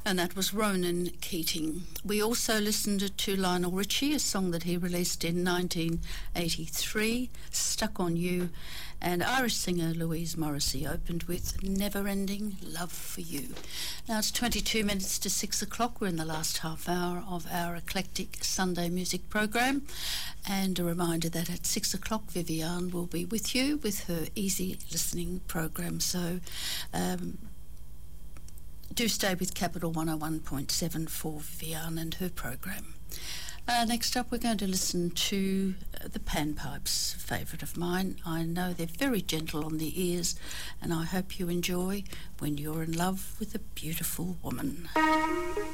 And that was Ronan Keating. We also listened to Lionel Richie, a song that he released in 1983, Stuck on You, and Irish singer Louise Morrissey opened with Never Ending Love for You. Now it's 22 minutes to 6 o'clock. We're in the last half hour of our eclectic Sunday music program, and a reminder that at 6 o'clock Viviane will be with you with her easy listening program. So do stay with Capital 101.7 for Viviane and her program. Next up, we're going to listen to the Panpipes, a favourite of mine. I know they're very gentle on the ears, and I hope you enjoy When You're in Love with a Beautiful Woman.